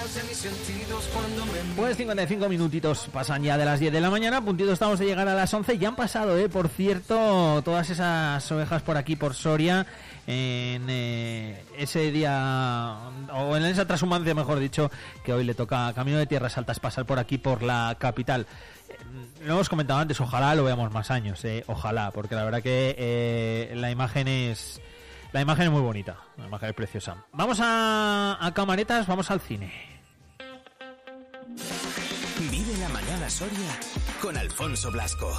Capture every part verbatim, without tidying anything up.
Pues cincuenta y cinco minutitos pasan ya de las diez de la mañana, puntito estamos de llegar a las once. Ya han pasado, eh, por cierto, todas esas ovejas por aquí, por Soria, en eh, ese día, o en esa transhumancia, mejor dicho, que hoy le toca a Camino de Tierras Altas pasar por aquí, por la capital. Eh, lo hemos comentado antes, ojalá lo veamos más años, eh, ojalá, porque la verdad que eh, la imagen es... La imagen es muy bonita, la imagen es preciosa. Vamos a, a Camaretas, vamos al cine. Vive la mañana Soria con Alfonso Blasco.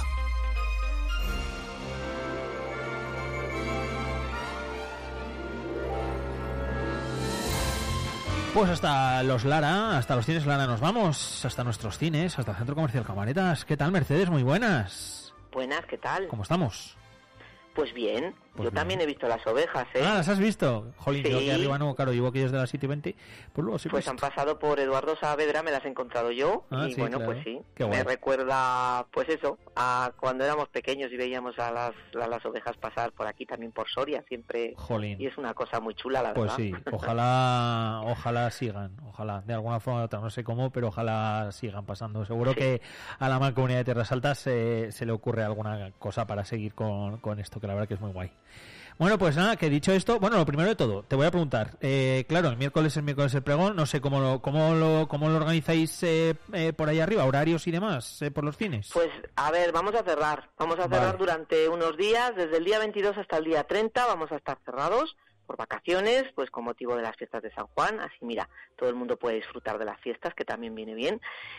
Pues hasta los Lara, hasta los cines Lara nos vamos, hasta nuestros cines, hasta el Centro Comercial Camaretas. ¿Qué tal, Mercedes? Muy buenas. Buenas, ¿qué tal? ¿Cómo estamos? Pues bien, pues yo bien. También he visto las ovejas, ¿eh? Ah, ¿las has visto? Jolín, sí. Yo aquí arriba no, claro, llevo aquellos de la City veinte, pues luego sí Pues han pasado por Eduardo Saavedra, me las he encontrado yo, ah, y sí, bueno, claro. pues sí, Qué me guay. recuerda, pues eso, a cuando éramos pequeños y veíamos a las, a las ovejas pasar por aquí, también por Soria, siempre, Jolín. y es una cosa muy chula, la Pues verdad. sí, ojalá, ojalá sigan, ojalá, de alguna forma u otra, no sé cómo, pero ojalá sigan pasando. Seguro Sí. que a la Mancomunidad de Tierras Altas eh, se le ocurre alguna cosa para seguir con, con esto, que la verdad que es muy guay. Bueno, pues nada, que dicho esto, bueno, lo primero de todo, te voy a preguntar, eh, claro, el miércoles el miércoles el pregón, no sé cómo lo, cómo lo, cómo lo organizáis eh, eh, por ahí arriba, horarios y demás, eh, por los cines. Pues, a ver, vamos a cerrar, vamos a cerrar Vale. durante unos días, desde el día veintidós hasta el día treinta, vamos a estar cerrados por vacaciones, pues con motivo de las fiestas de San Juan, así mira, todo el mundo puede disfrutar de las fiestas, que también viene bien,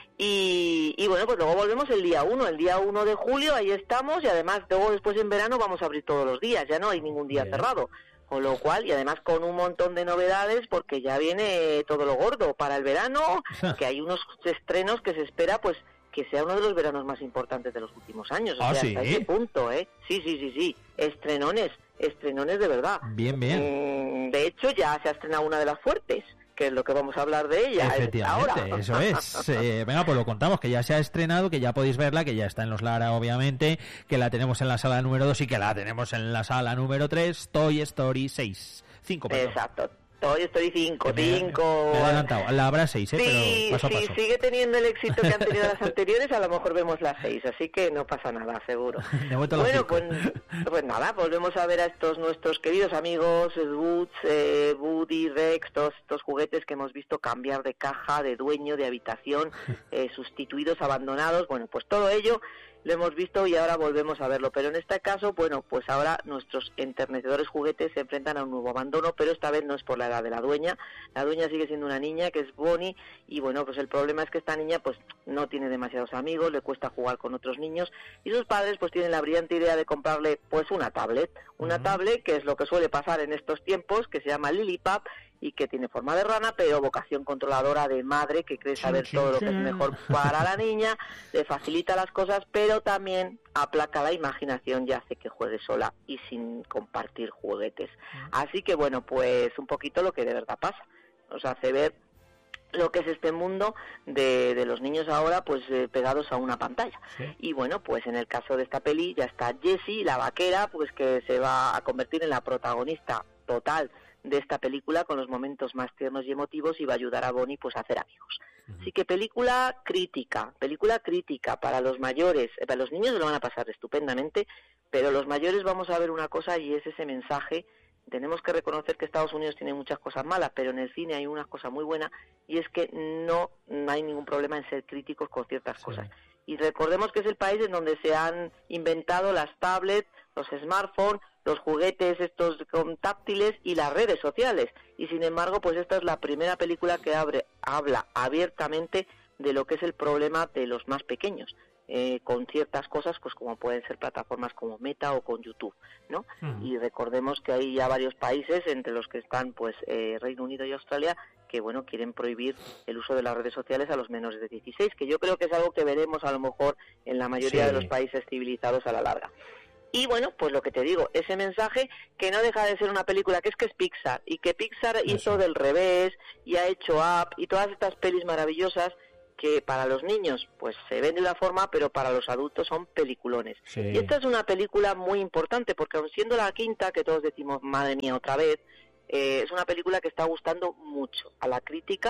y, y bueno, pues luego volvemos el día uno, el día uno de julio, ahí estamos, y además luego después en verano vamos a abrir todos los días, ya no hay ningún día Bien. cerrado, con lo cual, y además con un montón de novedades, porque ya viene todo lo gordo para el verano, que hay unos estrenos que se espera, pues, que sea uno de los veranos más importantes de los últimos años, o ¿Ah, sea, sí? hasta ese punto, ¿eh? Sí, sí, sí, sí, estrenones, estrenones de verdad. Bien, bien. Mm, de hecho, ya se ha estrenado una de las fuertes, que es lo que vamos a hablar de ella Efectivamente, ahora. eso es. Eh, venga, pues lo contamos, que ya se ha estrenado, que ya podéis verla, que ya está en los Lara, obviamente, que la tenemos en la sala número dos y que la tenemos en la sala número tres, Toy Story seis. cinco, perdón. Exacto. Toy Story cinco, Que me- cinco... Me he adelantado, la habrá seis, ¿eh? Sí, Pero paso a sí, paso. sigue teniendo el éxito que han tenido las anteriores, a lo mejor vemos las seis, así que no pasa nada, seguro. De vuelta a los Bueno, cinco. pues, pues nada, volvemos a ver a estos nuestros queridos amigos, Woods, eh, Woody, Rex, todos estos juguetes que hemos visto cambiar de caja, de dueño, de habitación, eh, sustituidos, abandonados, bueno, pues todo ello lo hemos visto y ahora volvemos a verlo, pero en este caso, bueno, pues ahora nuestros enternecedores juguetes se enfrentan a un nuevo abandono, pero esta vez no es por la edad de la dueña, la dueña sigue siendo una niña que es Bonnie y bueno, pues el problema es que esta niña pues no tiene demasiados amigos, le cuesta jugar con otros niños y sus padres pues tienen la brillante idea de comprarle pues una tablet, una Mm. tablet que es lo que suele pasar en estos tiempos, que se llama Lilipap y que tiene forma de rana, pero vocación controladora de madre que cree saber Chin, todo lo chin, que es chin. mejor para la niña, le facilita las cosas, pero también aplaca la imaginación y hace que juegue sola y sin compartir juguetes. Así que bueno, pues un poquito lo que de verdad pasa, nos hace ver lo que es este mundo de, de los niños ahora pues eh, pegados a una pantalla. Sí. Y bueno, pues en el caso de esta peli ya está Jessie, la vaquera, pues que se va a convertir en la protagonista total de esta película con los momentos más tiernos y emotivos y va a ayudar a Bonnie pues a hacer amigos. Ujú. Así que película crítica, película crítica para los mayores, eh, para los niños lo van a pasar estupendamente, pero los mayores vamos a ver una cosa y es ese mensaje. Tenemos que reconocer que Estados Unidos tiene muchas cosas malas, pero en el cine hay una cosa muy buena y es que no, no hay ningún problema en ser críticos con ciertas Sí. cosas. Y recordemos que es el país en donde se han inventado las tablets, los smartphones, los juguetes estos con táctiles y las redes sociales. Y sin embargo, pues esta es la primera película que abre, habla abiertamente de lo que es el problema de los más pequeños. Eh, con ciertas cosas, pues como pueden ser plataformas como Meta o con YouTube, ¿no? Ujú. Y recordemos que hay ya varios países, entre los que están, pues, eh, Reino Unido y Australia, que, bueno, quieren prohibir el uso de las redes sociales a los menores de dieciséis, que yo creo que es algo que veremos a lo mejor en la mayoría Sí. de los países civilizados a la larga. Y bueno, pues lo que te digo, ese mensaje que no deja de ser una película que es que es Pixar, y que Pixar Eso. hizo Del Revés, y ha hecho Up, y todas estas pelis maravillosas, que para los niños pues se ven de una forma, pero para los adultos son peliculones. Sí. Y esta es una película muy importante, porque aun siendo la quinta, que todos decimos, madre mía, otra vez, eh, es una película que está gustando mucho a la crítica y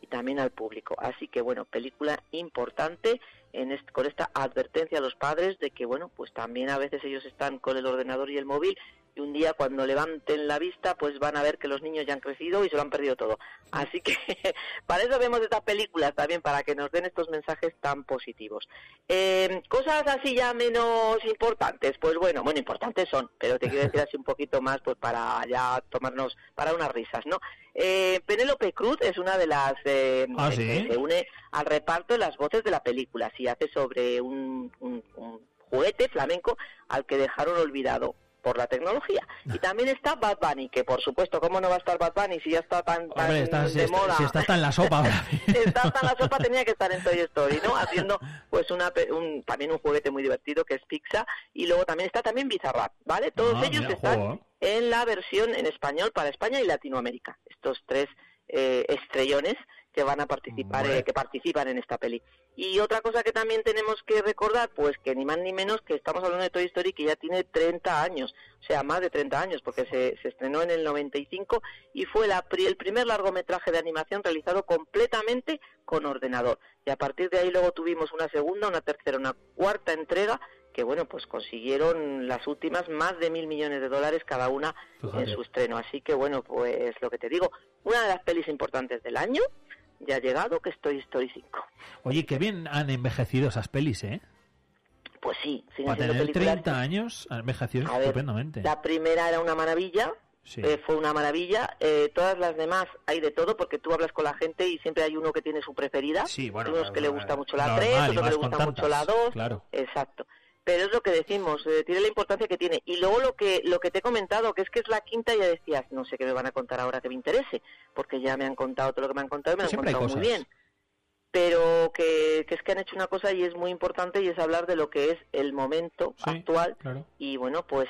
también al público. Así que, bueno, película importante en este, con esta advertencia a los padres de que, bueno, pues también a veces ellos están con el ordenador y el móvil y un día cuando levanten la vista pues van a ver que los niños ya han crecido y se lo han perdido todo. Así que para eso vemos estas películas también, para que nos den estos mensajes tan positivos. Eh, cosas así ya menos importantes, pues bueno, bueno, importantes son, pero te quiero decir así un poquito más pues para ya tomarnos, para unas risas, ¿no? Eh, Penélope Cruz es una de las eh, ¿Ah, sí? que se une al reparto de las voces de la película, y hace sobre un, un, un juguete flamenco al que dejaron olvidado por la tecnología. Y también está Bad Bunny, que por supuesto, ¿cómo no va a estar Bad Bunny si ya está tan, tan Hombre, está, de si, moda? Está, si está tan en la sopa ahora. Está tan en la sopa, tenía que estar en Toy Story, ¿no? Haciendo pues una un, también un juguete muy divertido que es Pizza, y luego también está también Bizarrap, ¿vale? Todos ah, ellos mira, están juego. en la versión en español para España y Latinoamérica. Estos tres eh, estrellones que van a participar, eh, que participan en esta peli. Y otra cosa que también tenemos que recordar, pues que ni más ni menos que estamos hablando de Toy Story, que ya tiene treinta años, o sea, más de treinta años, porque se, se estrenó en el noventa y cinco y fue la, el primer largometraje de animación realizado completamente con ordenador. Y a partir de ahí luego tuvimos una segunda, una tercera, una cuarta entrega, que bueno, pues consiguieron las últimas más de mil millones de dólares cada una. Fíjate. En su estreno. Así que bueno, pues lo que te digo, una de las pelis importantes del año ya ha llegado, que es Toy Story cinco. Oye, qué bien han envejecido esas pelis, ¿eh? Pues sí, siguen Para siendo tener películas. treinta años han envejecido A ver, estupendamente. La primera era una maravilla, sí. eh, fue una maravilla. Eh, todas las demás hay de todo, porque tú hablas con la gente y siempre hay uno que tiene su preferida. Sí, bueno, unos claro, que le gusta mucho la normal, tres, otros que le con gusta tantas, mucho la dos. Claro. Exacto. Pero es lo que decimos, eh, tiene la importancia que tiene. Y luego lo que lo que te he comentado, que es que es la quinta, ya decías, no sé qué me van a contar ahora que me interese, porque ya me han contado todo lo que me han contado y me lo han contado muy bien. Pero que, que es que han hecho una cosa y es muy importante, y es hablar de lo que es el momento sí, actual. Claro. Y bueno, pues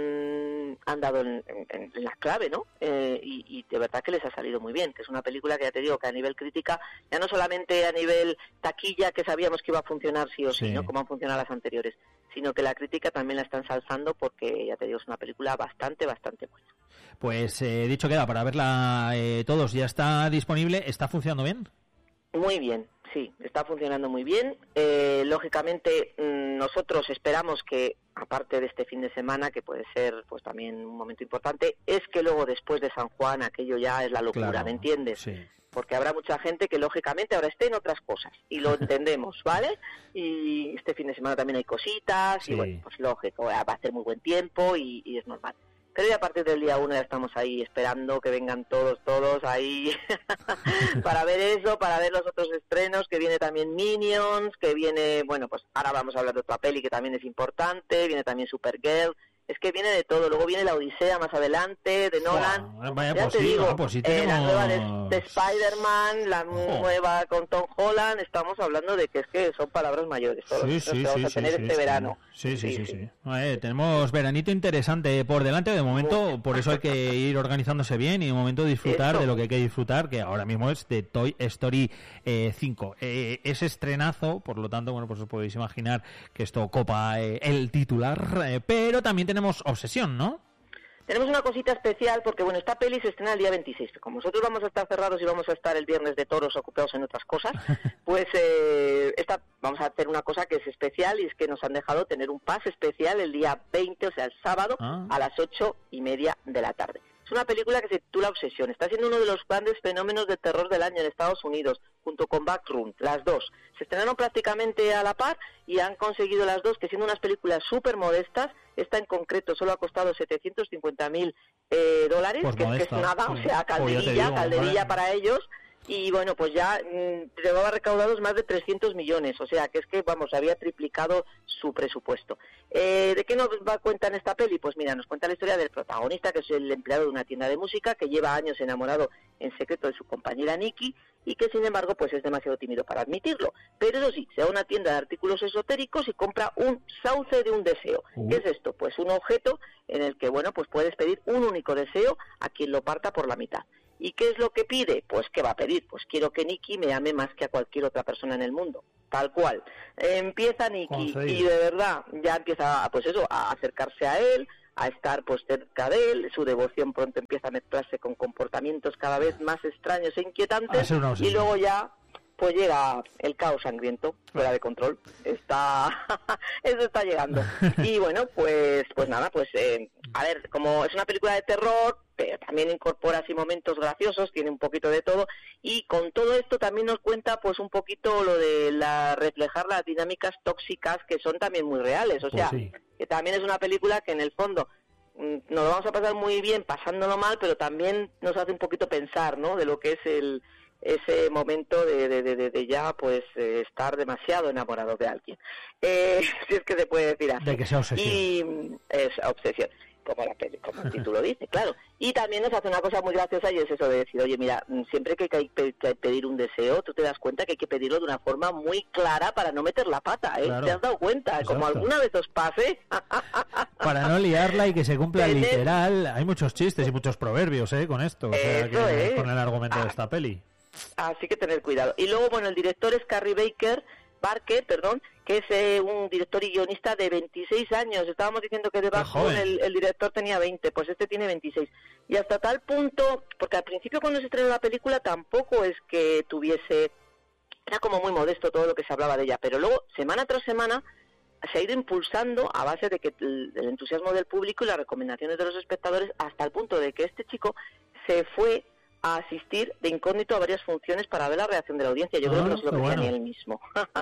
han, han dado en, en, en la clave, ¿no? Eh, y, y de verdad que les ha salido muy bien, que es una película que ya te digo que a nivel crítica, ya no solamente a nivel taquilla, que sabíamos que iba a funcionar sí o sí, sí, ¿no? Como han funcionado las anteriores, sino que la crítica también la está ensalzando, porque ya te digo, es una película bastante, bastante buena. Pues eh, dicho queda, para verla eh, todos, ya está disponible, ¿está funcionando bien? Muy bien, sí, está funcionando muy bien. Eh, lógicamente, mmm, nosotros esperamos que, aparte de este fin de semana, que puede ser pues también un momento importante, es que luego después de San Juan aquello ya es la locura, claro, ¿me entiendes? Sí. Porque habrá mucha gente que lógicamente ahora esté en otras cosas, y lo entendemos, ¿vale? Y este fin de semana también hay cositas, sí. Y bueno, pues lógico, va a hacer muy buen tiempo y, y es normal. Pero ya a partir del día uno ya estamos ahí esperando que vengan todos, todos ahí para ver eso, para ver los otros estrenos, que viene también Minions, que viene, bueno, pues ahora vamos a hablar de otra peli que también es importante, viene también Supergirl. Es que viene de todo, luego viene La Odisea más adelante, de Nolan. Oh, vaya, ya pues te sí, digo, no, pues sí tenemos... eh, la nueva de, de Spider-Man, la oh. nueva con Tom Holland, estamos hablando de que es que son palabras mayores todos sí, los sí, que sí, vamos sí, a tener sí, este sí, verano. Sí, sí, sí, sí. sí. Vale, tenemos veranito interesante por delante de momento, por eso hay que ir organizándose bien y de momento disfrutar Esto. de lo que hay que disfrutar, que ahora mismo es de Toy Story eh, cinco. Eh, es estrenazo, por lo tanto, bueno, pues os podéis imaginar que esto copa eh, el titular, eh, pero también tenemos Obsesión, ¿no? Tenemos una cosita especial porque, bueno, esta peli se estrena el día veintiséis. Como nosotros vamos a estar cerrados y vamos a estar el viernes de toros ocupados en otras cosas, pues eh, esta, vamos a hacer una cosa que es especial, y es que nos han dejado tener un pase especial el día veinte, o sea, el sábado, ah. a las ocho y media de la tarde. Es una película que se titula Obsesión. Está siendo uno de los grandes fenómenos de terror del año en Estados Unidos, junto con Backroom, las dos. Se estrenaron prácticamente a la par y han conseguido las dos, que siendo unas películas súper modestas, esta en concreto solo ha costado setecientos cincuenta mil eh, dólares, pues que, es, que es nada, sí. O sea, calderilla, digo, calderilla ¿vale? para ellos. Y bueno, pues ya mmm, llevaba recaudados más de trescientos millones, o sea, que es que, vamos, había triplicado su presupuesto. Eh, ¿De qué nos va a contar esta peli? Pues mira, nos cuenta la historia del protagonista, que es el empleado de una tienda de música, que lleva años enamorado en secreto de su compañera Nikki, y que sin embargo pues es demasiado tímido para admitirlo. Pero eso sí, se va a una tienda de artículos esotéricos y compra un sauce de un deseo. Uh. ¿Qué es esto? Pues un objeto en el que, bueno, pues puedes pedir un único deseo a quien lo parta por la mitad. ¿Y qué es lo que pide? Pues ¿qué va a pedir? Pues quiero que Nikki me ame más que a cualquier otra persona en el mundo. Tal cual. Eh, empieza Nikki y de verdad ya empieza, pues eso, a acercarse a él, a estar pues cerca de él, su devoción pronto empieza a mezclarse con comportamientos cada vez más extraños e inquietantes, y luego ya pues llega el caos sangriento, fuera de control, está eso está llegando. Y bueno, pues pues nada, pues eh, a ver, como es una película de terror, pero también incorpora así momentos graciosos, tiene un poquito de todo, y con todo esto también nos cuenta pues un poquito lo de la reflejar las dinámicas tóxicas que son también muy reales, o sea, pues sí, que también es una película que en el fondo nos lo vamos a pasar muy bien pasándolo mal, pero también nos hace un poquito pensar, ¿no?, de lo que es el ese momento de, de, de, de ya pues eh, estar demasiado enamorado de alguien, eh, si es que se puede decir así, de que sea obsesión, y es obsesión, como, la, como el título dice, claro. Y también nos hace una cosa muy graciosa, y es eso de decir, oye, mira, siempre que hay que pedir un deseo, tú te das cuenta que hay que pedirlo de una forma muy clara para no meter la pata, ¿eh? Claro. ¿Te has dado cuenta? Exacto. Como alguna vez os pase. Para no liarla y que se cumpla Tener... literal. Hay muchos chistes y muchos proverbios, ¿eh? Con esto, o sea, que, es. con el argumento ah. de esta peli. Así que tener cuidado. Y luego, bueno, el director es Carrie Baker, Barker, perdón, que es eh, un director y guionista de veintiséis años. Estábamos diciendo que de Batman el, el director tenía veinte, pues este tiene veintiséis. Y hasta tal punto, porque al principio cuando se estrenó la película tampoco es que tuviese, era como muy modesto todo lo que se hablaba de ella, pero luego, semana tras semana, se ha ido impulsando a base de que el, el entusiasmo del público y las recomendaciones de los espectadores, hasta el punto de que este chico se fue a asistir de incógnito a varias funciones para ver la reacción de la audiencia. Yo ah, creo que no se lo creía bueno. ni él mismo.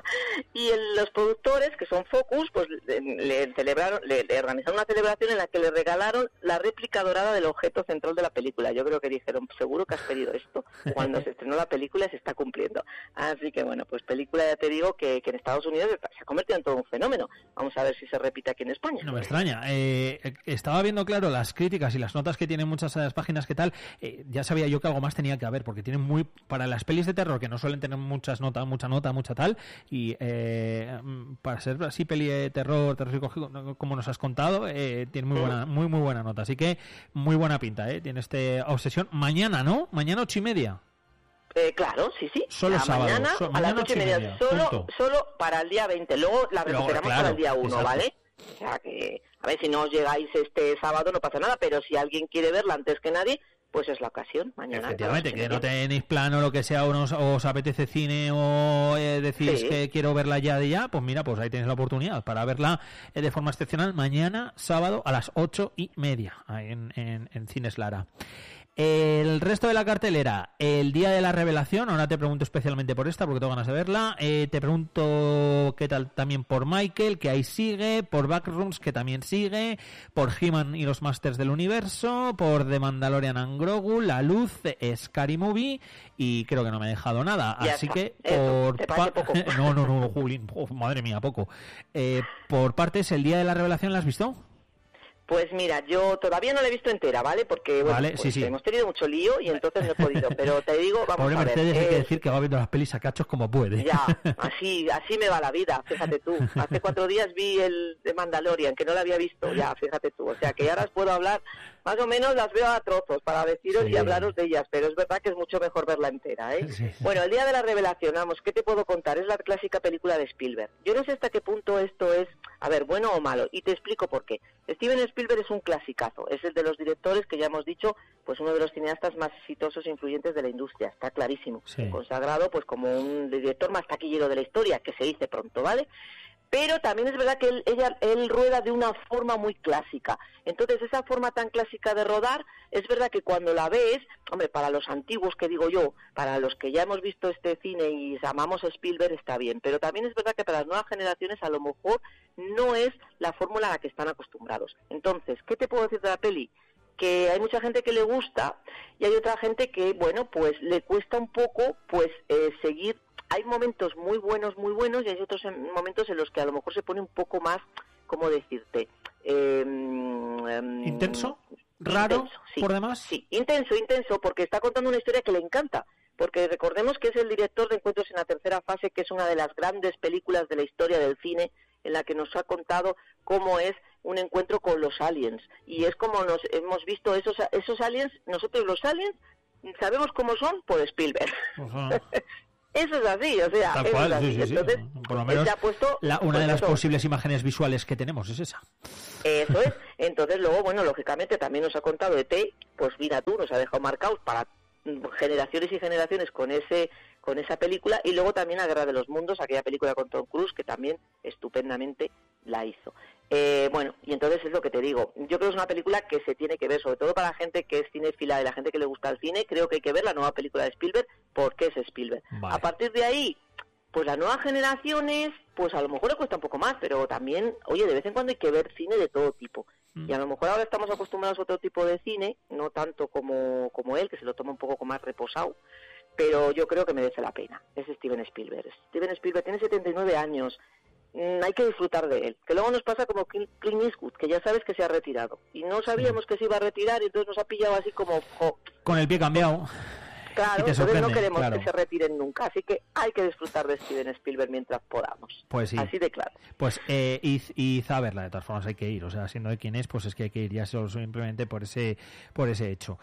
Y el, los productores, que son Focus, pues le, le celebraron, le, le organizaron una celebración en la que le regalaron la réplica dorada del objeto central de la película. Yo creo que dijeron, seguro que has pedido esto. Cuando se estrenó la película se está cumpliendo. Así que bueno, pues película, ya te digo, que, que en Estados Unidos se ha convertido en todo un fenómeno. Vamos a ver si se repite aquí en España. No me extraña. Eh, estaba viendo, claro, las críticas y las notas que tienen muchas de las páginas que tal. Eh, ya sabía yo que algo más tenía que haber, porque tienen muy, para las pelis de terror que no suelen tener muchas notas, mucha nota, mucha tal, y eh, para ser así peli de terror, terror como nos has contado, eh, tiene muy buena, muy muy buena nota, así que muy buena pinta, eh, tiene este Obsesión. Mañana, ¿no? Mañana ocho y media. Eh, claro, sí, sí. Solo sábado. Mañana so, a mañana las ocho y media, media solo, solo para el día veinte, luego la recuperamos Luego, claro, para el día uno, ¿vale? O sea que, a ver, si no os llegáis este sábado no pasa nada, pero si alguien quiere verla antes que nadie, pues es la ocasión, mañana. Efectivamente, que no tenéis plan o lo que sea, o os, os apetece cine o eh, decís sí. que quiero verla ya de ya, pues mira, pues ahí tenéis la oportunidad para verla eh, de forma excepcional mañana, sábado, a las ocho y media, en, en, en Cines Lara. El resto de la cartelera, el día de la revelación, ahora te pregunto especialmente por esta porque tengo ganas de verla, eh, te pregunto qué tal también por Michael, que ahí sigue, por Backrooms, que también sigue, por He-Man y los Masters del Universo, por The Mandalorian and Grogu, La Luz, Scary Movie, y creo que no me he dejado nada, ya así está. que Eso, por pa- no, no, no, Julín, oh, madre mía, poco. Eh, por partes, el día de la revelación, ¿la has visto? Pues mira, yo todavía no la he visto entera, ¿vale? Porque bueno, vale, pues sí, sí. hemos tenido mucho lío y entonces no he podido. Pero te digo, vamos Pobre a ver. Mercedes, eh, hay que decir que va viendo las pelis a cachos como puede. Ya, así así me va la vida, fíjate tú. Hace cuatro días vi el de Mandalorian, que no la había visto, ya, fíjate tú. O sea, que ahora os puedo hablar, más o menos las veo a trozos para deciros sí. y hablaros de ellas, pero es verdad que es mucho mejor verla entera, ¿eh? Sí. Bueno, el día de la revelación, vamos, ¿qué te puedo contar? Es la clásica película de Spielberg. Yo no sé hasta qué punto esto es, a ver, bueno o malo, y te explico por qué. Steven Spielberg es un clasicazo, es el de los directores que ya hemos dicho, pues uno de los cineastas más exitosos e influyentes de la industria, está clarísimo, sí. consagrado pues como un director más taquillero de la historia, que se dice pronto, ¿vale? Pero también es verdad que él, ella, él rueda de una forma muy clásica. Entonces, esa forma tan clásica de rodar, es verdad que cuando la ves, hombre, para los antiguos, que digo yo, para los que ya hemos visto este cine y amamos a Spielberg, está bien. Pero también es verdad que para las nuevas generaciones, a lo mejor, no es la fórmula a la que están acostumbrados. Entonces, ¿qué te puedo decir de la peli? Que hay mucha gente que le gusta y hay otra gente que, bueno, pues le cuesta un poco, pues, eh, seguir. Hay momentos muy buenos, muy buenos, y hay otros momentos en los que a lo mejor se pone un poco más, ¿cómo decirte? Eh, eh, ¿Intenso? ¿Raro? Intenso, sí, por demás. Sí, intenso, intenso, porque está contando una historia que le encanta. Porque recordemos que es el director de Encuentros en la Tercera Fase, que es una de las grandes películas de la historia del cine, en la que nos ha contado cómo es un encuentro con los aliens. Y es como nos hemos visto esos, esos aliens, nosotros los aliens, ¿sabemos cómo son? Por Spielberg. Uh-huh. Eso es así, o sea, Tal cual, es así. Sí, sí, Entonces, sí. Por lo menos se ha puesto, la, una pues de las eso. posibles imágenes visuales que tenemos es esa. Eso es. Entonces luego, bueno, lógicamente también nos ha contado E T, pues mira tú, nos ha dejado marcados para generaciones y generaciones con ese con esa película, y luego también a Guerra de los Mundos, aquella película con Tom Cruise, que también estupendamente la hizo. Eh, bueno, y entonces es lo que te digo, yo creo que es una película que se tiene que ver, sobre todo para la gente que es cinéfila y la gente que le gusta el cine. Creo que hay que ver la nueva película de Spielberg, porque es Spielberg. Vale. A partir de ahí, pues las nuevas generaciones, pues a lo mejor le cuesta un poco más, pero también, oye, de vez en cuando hay que ver cine de todo tipo. Y a lo mejor ahora estamos acostumbrados a otro tipo de cine, no tanto como, como él, que se lo toma un poco más reposado, pero yo creo que merece la pena. Es Steven Spielberg. Steven Spielberg tiene setenta y nueve años, mm, hay que disfrutar de él. Que luego nos pasa como Clint Eastwood, que ya sabes que se ha retirado. Y no sabíamos sí. que se iba a retirar, y entonces nos ha pillado así como... Jo. Con el pie cambiado. Claro, entonces no queremos claro. que se retiren nunca, así que hay que disfrutar de Steven Spielberg mientras podamos. Pues sí. Así de claro. Pues eh, y, y a verla, de todas formas hay que ir, o sea, siendo de quién es, pues es que hay que ir ya solo simplemente por ese por ese hecho.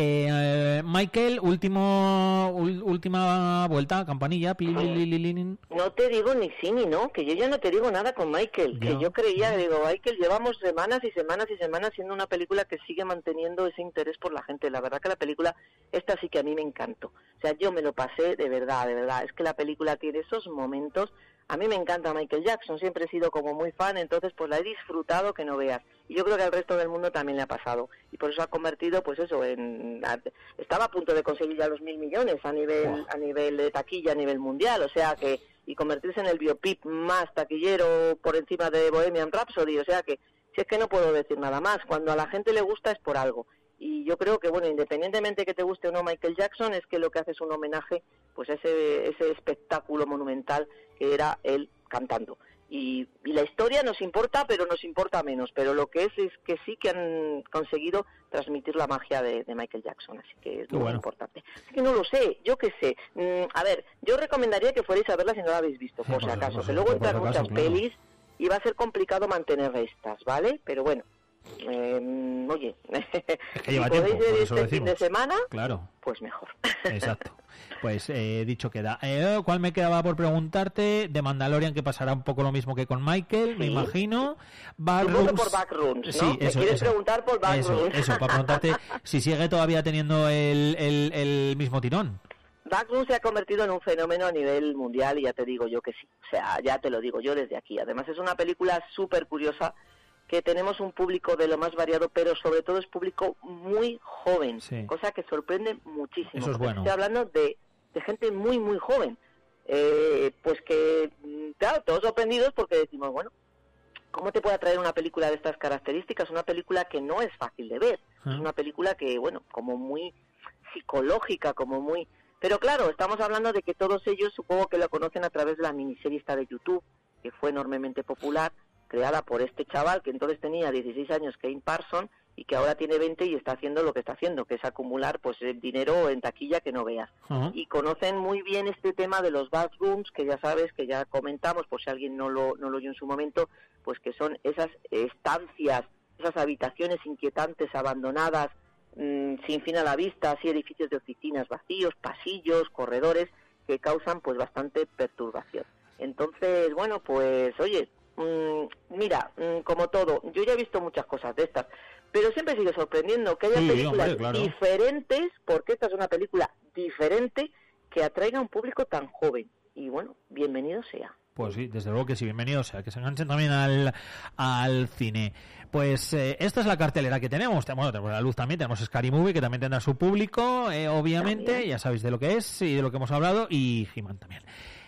Eh, Michael, último última vuelta, campanilla, pililililin. No te digo ni sí ni no, que yo ya no te digo nada con Michael, ya. que yo creía, digo, Michael, llevamos semanas y semanas y semanas siendo una película que sigue manteniendo ese interés por la gente. La verdad que la película, esta sí que a mí me encantó. O sea, yo me lo pasé de verdad, de verdad. Es que la película tiene esos momentos. A mí me encanta Michael Jackson, siempre he sido como muy fan, entonces pues la he disfrutado que no veas. Y yo creo que al resto del mundo también le ha pasado. Y por eso ha convertido, pues eso, en estaba a punto de conseguir ya los mil millones a nivel oh. a nivel de taquilla, a nivel mundial. O sea que, y convertirse en el biopip más taquillero por encima de Bohemian Rhapsody. O sea que, si es que no puedo decir nada más. Cuando a la gente le gusta es por algo. Y yo creo que, bueno, independientemente que te guste o no Michael Jackson, es que lo que hace es un homenaje pues a ese, ese espectáculo monumental que era él cantando. Y, y la historia nos importa, pero nos importa menos. Pero lo que es es que sí que han conseguido transmitir la magia de, de Michael Jackson, así que es muy bueno. importante. Así que no lo sé, yo qué sé. Mm, a ver, yo recomendaría que fuerais a verla si no la habéis visto, por sí, si acaso. Por que luego entran muchas claro. pelis y va a ser complicado mantener estas, ¿vale? Pero bueno. Eh, oye, es que lleva si tiempo, podéis ver este decimos. fin de semana, claro. pues mejor. Exacto. Pues eh, dicho queda. Eh, ¿Cuál me quedaba por preguntarte? De Mandalorian, que pasará un poco lo mismo que con Michael, sí. me imagino. Backrooms. por Backrooms, ¿no? Sí, eso, ¿Me quieres eso. preguntar por Backrooms? Eso, eso, para preguntarte si sigue todavía teniendo el, el, el mismo tirón. Backrooms se ha convertido en un fenómeno a nivel mundial y ya te digo yo que sí. O sea, ya te lo digo yo desde aquí. Además es una película súper curiosa, que tenemos un público de lo más variado, pero sobre todo es público muy joven, sí. cosa que sorprende muchísimo. Eso es bueno. Estoy hablando de, de gente muy, muy joven. Eh, pues que, claro, todos sorprendidos porque decimos, bueno, ¿cómo te puede atraer una película de estas características? Una película que no es fácil de ver. ¿Ah? Es una película que, bueno, como muy psicológica, como muy... Pero claro, estamos hablando de que todos ellos supongo que lo conocen a través de la miniserie esta de YouTube, que fue enormemente popular, creada por este chaval que entonces tenía dieciséis años, Kane Parsons, y que ahora tiene veinte y está haciendo lo que está haciendo, que es acumular pues dinero en taquilla que no veas. Uh-huh. Y conocen muy bien este tema de los backrooms, que ya sabes, que ya comentamos, por si alguien no lo, no lo oyó en su momento, pues que son esas estancias, esas habitaciones inquietantes, abandonadas, mmm, sin fin a la vista, así edificios de oficinas vacíos, pasillos, corredores, que causan pues bastante perturbación. Entonces, bueno, pues oye... Mm, mira, mm, como todo, yo ya he visto muchas cosas de estas, pero siempre sigue sorprendiendo que haya sí, películas hombre, claro. diferentes, porque esta es una película diferente que atraiga a un público tan joven. Y bueno, bienvenido sea. Pues sí, desde luego que sí, bienvenido sea, que se enganchen también al, al cine. Pues eh, esta es la cartelera que tenemos. Bueno, tenemos La Luz también, tenemos Scary Movie, que también tendrá su público, eh, obviamente, también. Ya sabéis de lo que es y de lo que hemos hablado, y He-Man también.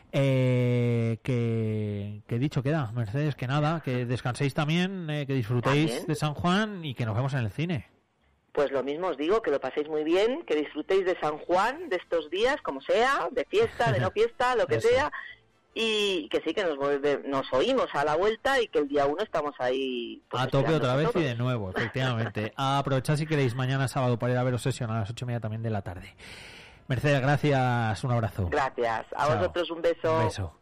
Eh, que, que dicho queda, Mercedes, que nada, que descanséis también, eh, que disfrutéis ¿También? de San Juan y que nos vemos en el cine. Pues lo mismo os digo, que lo paséis muy bien, que disfrutéis de San Juan, de estos días, como sea, de fiesta, de no fiesta, lo que sea, y que sí, que nos, volve, nos oímos a la vuelta y que el día uno estamos ahí... Pues, a tope otra vez todos. Y de nuevo, efectivamente. A aprovechar si queréis mañana sábado para ir a veros sesión a las ocho y media también de la tarde. Mercedes, gracias, un abrazo. Gracias, a Chao. Vosotros un beso. Un beso.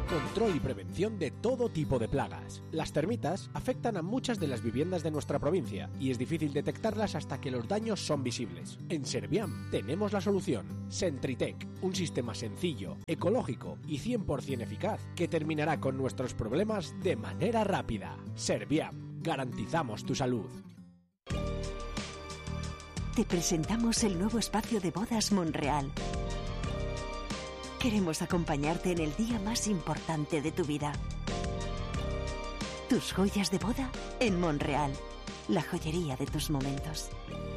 control y prevención de todo tipo de plagas. Las termitas afectan a muchas de las viviendas de nuestra provincia y es difícil detectarlas hasta que los daños son visibles. En Serviam tenemos la solución. Sentritec, un sistema sencillo, ecológico y cien por ciento eficaz que terminará con nuestros problemas de manera rápida. Serviam, garantizamos tu salud. Te presentamos el nuevo espacio de bodas Monreal. Queremos acompañarte en el día más importante de tu vida. Tus joyas de boda en Monreal, la joyería de tus momentos.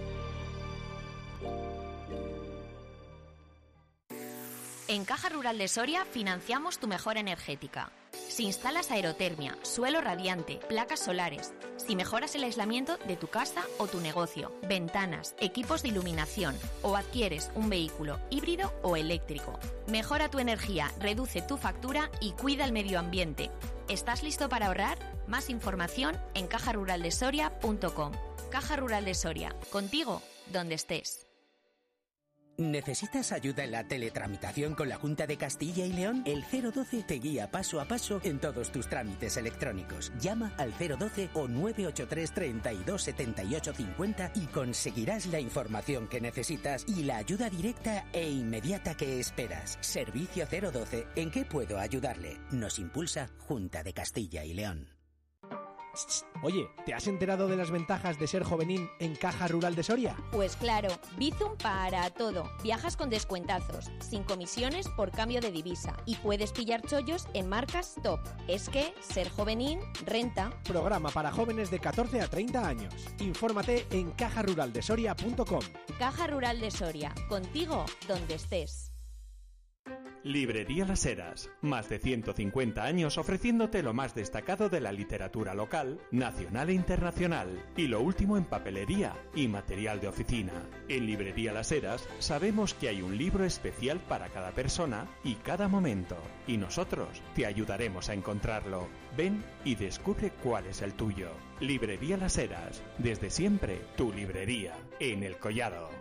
En Caja Rural de Soria financiamos tu mejora energética. Si instalas aerotermia, suelo radiante, placas solares, si mejoras el aislamiento de tu casa o tu negocio, ventanas, equipos de iluminación o adquieres un vehículo híbrido o eléctrico. Mejora tu energía, reduce tu factura y cuida el medio ambiente. ¿Estás listo para ahorrar? Más información en caja rural de soria punto com. Caja Rural de Soria, contigo donde estés. ¿Necesitas ayuda en la teletramitación con la Junta de Castilla y León? El cero doce te guía paso a paso en todos tus trámites electrónicos. Llama al cero doce o nueve ocho tres, treinta y dos, setenta y ocho, cincuenta y conseguirás la información que necesitas y la ayuda directa e inmediata que esperas. Servicio cero doce. ¿En qué puedo ayudarle? Nos impulsa Junta de Castilla y León. Oye, ¿te has enterado de las ventajas de ser jovenín en Caja Rural de Soria? Pues claro, Bizum para todo. Viajas con descuentazos, sin comisiones por cambio de divisa y puedes pillar chollos en marcas top. Es que ser jovenín renta. Programa para jóvenes de catorce a treinta años. Infórmate en caja rural de soria punto com. Caja Rural de Soria, contigo donde estés. Librería Las Heras, más de ciento cincuenta años ofreciéndote lo más destacado de la literatura local, nacional e internacional, y lo último en papelería y material de oficina. En Librería Las Heras sabemos que hay un libro especial para cada persona y cada momento, y nosotros te ayudaremos a encontrarlo. Ven y descubre cuál es el tuyo. Librería Las Heras, desde siempre tu librería, en El Collado.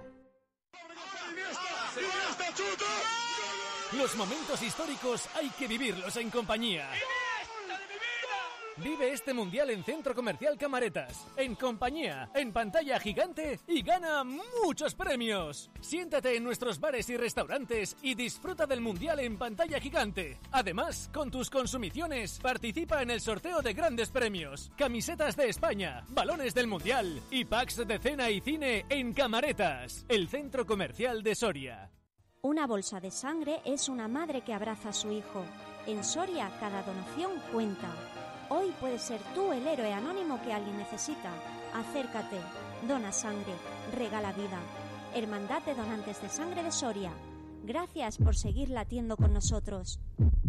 Los momentos históricos hay que vivirlos en compañía. Vive este mundial en Centro Comercial Camaretas, en compañía, en pantalla gigante y gana muchos premios. Siéntate en nuestros bares y restaurantes y disfruta del mundial en pantalla gigante. Además, con tus consumiciones, participa en el sorteo de grandes premios, camisetas de España, balones del mundial y packs de cena y cine en Camaretas, el Centro Comercial de Soria. Una bolsa de sangre es una madre que abraza a su hijo. En Soria, cada donación cuenta. Hoy puedes ser tú el héroe anónimo que alguien necesita. Acércate, dona sangre, regala vida. Hermandad de Donantes de Sangre de Soria. Gracias por seguir latiendo con nosotros.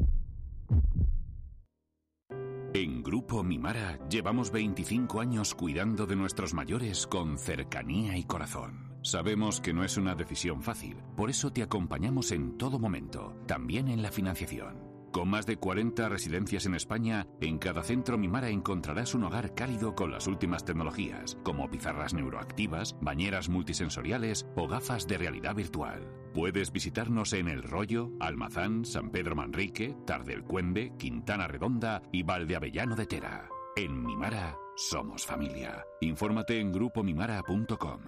En Grupo Mimara llevamos veinticinco años cuidando de nuestros mayores con cercanía y corazón. Sabemos que no es una decisión fácil, por eso te acompañamos en todo momento, también en la financiación. Con más de cuarenta residencias en España, en cada centro Mimara encontrarás un hogar cálido con las últimas tecnologías, como pizarras neuroactivas, bañeras multisensoriales o gafas de realidad virtual. Puedes visitarnos en El Rollo, Almazán, San Pedro Manrique, Tardelcuende, Quintana Redonda y Valdeavellano de Tera. En Mimara somos familia. Infórmate en grupo mimara punto com.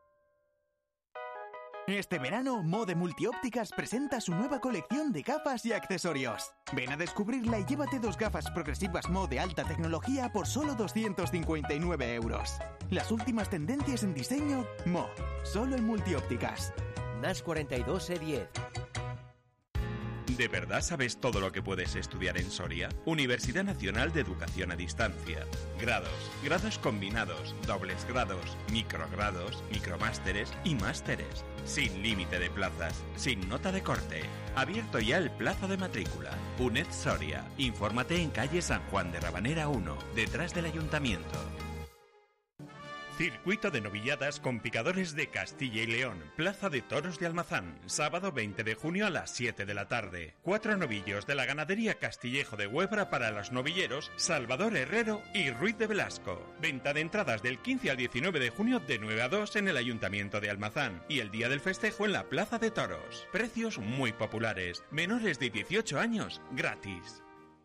Este verano, Mode Multiópticas presenta su nueva colección de gafas y accesorios. Ven a descubrirla y llévate dos gafas progresivas Mo de alta tecnología por solo doscientos cincuenta y nueve euros. Las últimas tendencias en diseño, Mo, solo en Multiópticas. N A S cuarenta y dos E diez. ¿De verdad sabes todo lo que puedes estudiar en Soria? Universidad Nacional de Educación a Distancia. Grados, grados combinados, dobles grados, microgrados, micromásteres y másteres. Sin límite de plazas, sin nota de corte. Abierto ya el plazo de matrícula. UNED Soria. Infórmate en calle San Juan de Rabanera uno, detrás del Ayuntamiento. Circuito de novilladas con picadores de Castilla y León, Plaza de Toros de Almazán, sábado veinte de junio a las siete de la tarde. Cuatro novillos de la ganadería Castillejo de Huebra para los novilleros Salvador Herrero y Ruiz de Velasco. Venta de entradas del quince al diecinueve de junio de nueve a dos en el Ayuntamiento de Almazán y el día del festejo en la Plaza de Toros. Precios muy populares, menores de dieciocho años, gratis.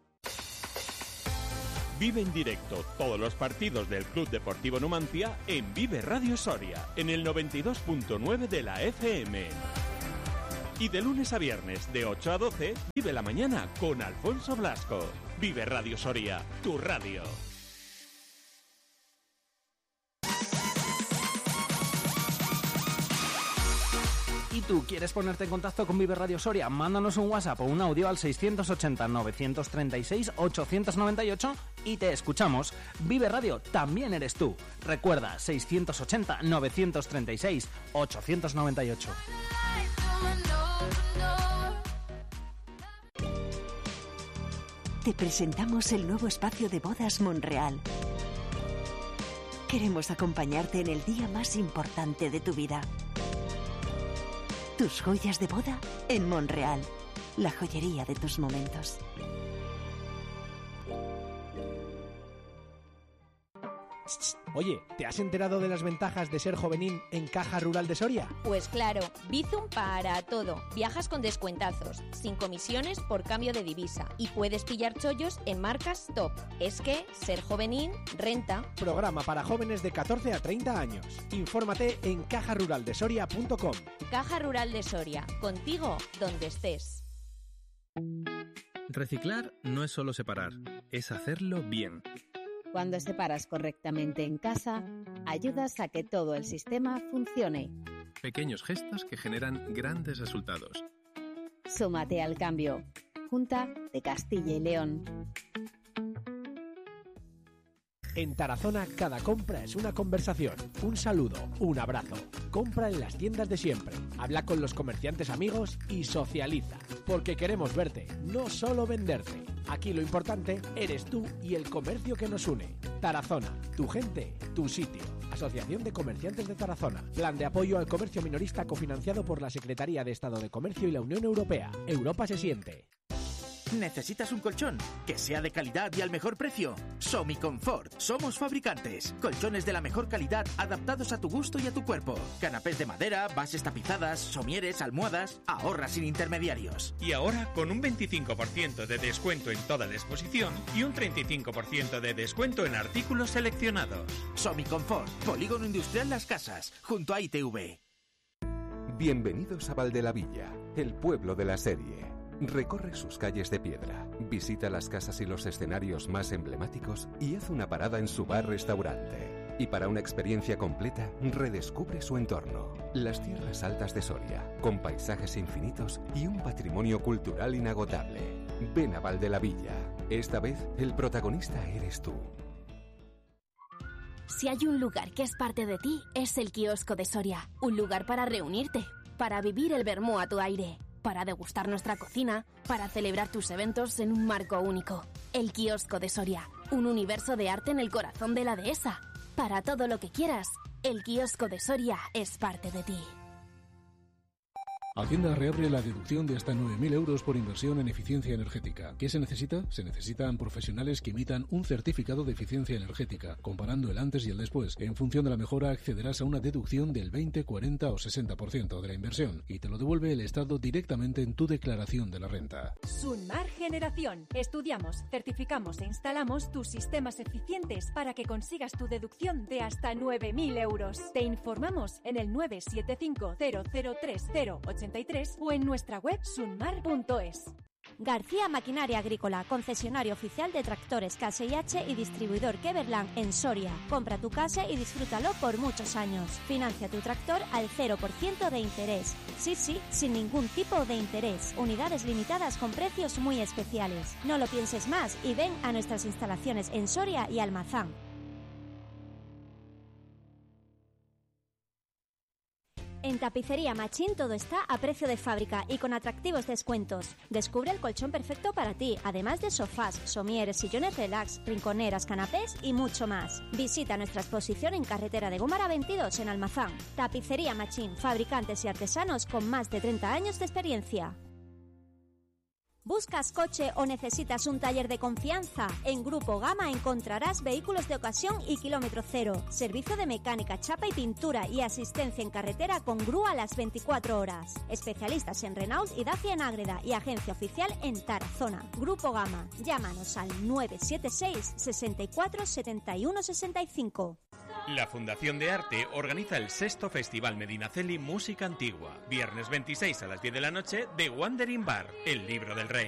Vive en directo todos los partidos del Club Deportivo Numancia en Vive Radio Soria, en el noventa y dos punto nueve de la F M. Y de lunes a viernes, de ocho a doce, vive la mañana con Alfonso Blasco. Vive Radio Soria, tu radio. ¿Y tú quieres ponerte en contacto con Vive Radio Soria? Mándanos un WhatsApp o un audio al seiscientos ochenta, novecientos treinta y seis, ochocientos noventa y ocho y te escuchamos. Vive Radio también eres tú. Recuerda, seiscientos ochenta, novecientos treinta y seis, ochocientos noventa y ocho. Te presentamos el nuevo espacio de bodas Monreal. Queremos acompañarte en el día más importante de tu vida. Tus joyas de boda en Monreal, la joyería de tus momentos. Oye, ¿te has enterado de las ventajas de ser jovenín en Caja Rural de Soria? Pues claro, Bizum para todo. Viajas con descuentazos, sin comisiones por cambio de divisa y puedes pillar chollos en marcas top. Es que ser jovenín renta. Programa para jóvenes de catorce a treinta años. Infórmate en caja rural de soria punto com. Caja Rural de Soria, contigo donde estés. Reciclar no es solo separar, es hacerlo bien. Cuando separas correctamente en casa, ayudas a que todo el sistema funcione. Pequeños gestos que generan grandes resultados. Súmate al cambio. Junta de Castilla y León. En Tarazona, cada compra es una conversación, un saludo, un abrazo. Compra en las tiendas de siempre, habla con los comerciantes amigos y socializa. Porque queremos verte, no solo venderte. Aquí lo importante eres tú y el comercio que nos une. Tarazona, tu gente, tu sitio. Asociación de Comerciantes de Tarazona. Plan de apoyo al comercio minorista cofinanciado por la Secretaría de Estado de Comercio y la Unión Europea. Europa se siente. ¿Necesitas un colchón? Que sea de calidad y al mejor precio. Somiconfort. Somos fabricantes. Colchones de la mejor calidad adaptados a tu gusto y a tu cuerpo. Canapés de madera, bases tapizadas, somieres, almohadas. Ahorra sin intermediarios. Y ahora con un veinticinco por ciento de descuento en toda la exposición y un treinta y cinco por ciento de descuento en artículos seleccionados. Somiconfort. Polígono Industrial Las Casas, junto a I T V. Bienvenidos a Valdelavilla, el pueblo de la serie. Recorre sus calles de piedra, visita las casas y los escenarios más emblemáticos y haz una parada en su bar-restaurante. Y para una experiencia completa, redescubre su entorno. Las tierras altas de Soria, con paisajes infinitos y un patrimonio cultural inagotable. Ven a Valdelavilla. Esta vez, el protagonista eres tú. Si hay un lugar que es parte de ti, es el Kiosco de Soria. Un lugar para reunirte, para vivir el vermú a tu aire, para degustar nuestra cocina, para celebrar tus eventos en un marco único. El Kiosco de Soria, un universo de arte en el corazón de la dehesa. Para todo lo que quieras, el Kiosco de Soria es parte de ti. Hacienda reabre la deducción de hasta nueve mil euros por inversión en eficiencia energética. ¿Qué se necesita? Se necesitan profesionales que emitan un certificado de eficiencia energética. Comparando el antes y el después, en función de la mejora accederás a una deducción del veinte, cuarenta o sesenta por ciento de la inversión y te lo devuelve el Estado directamente en tu declaración de la renta. Sunmar Generación. Estudiamos, certificamos e instalamos tus sistemas eficientes para que consigas tu deducción de hasta nueve mil euros. Te informamos en el nueve siete cinco cero cero tres cero ochenta y tres o en nuestra web sunmar punto es. García Maquinaria Agrícola, concesionario oficial de tractores K S I H y distribuidor Keverland en Soria. Compra tu K S I y disfrútalo por muchos años. Financia tu tractor al cero por ciento de interés. Sí, sí, sin ningún tipo de interés. Unidades limitadas con precios muy especiales. No lo pienses más y ven a nuestras instalaciones en Soria y Almazán. En Tapicería Machín todo está a precio de fábrica y con atractivos descuentos. Descubre el colchón perfecto para ti, además de sofás, somieres, sillones relax, rinconeras, canapés y mucho más. Visita nuestra exposición en carretera de Gómara veintidós en Almazán. Tapicería Machín, fabricantes y artesanos con más de treinta años de experiencia. ¿Buscas coche o necesitas un taller de confianza? En Grupo Gama encontrarás vehículos de ocasión y kilómetro cero, servicio de mecánica, chapa y pintura y asistencia en carretera con grúa las veinticuatro horas. Especialistas en Renault y Dacia en Ágreda y agencia oficial en Tarazona. Grupo Gama. Llámanos al nueve siete seis, sesenta y cuatro, setenta y uno, sesenta y cinco. La Fundación de Arte organiza el sexto Festival Medinaceli Música Antigua. Viernes veintiséis a las diez de la noche de Wandering Bar, el Libro del Rey.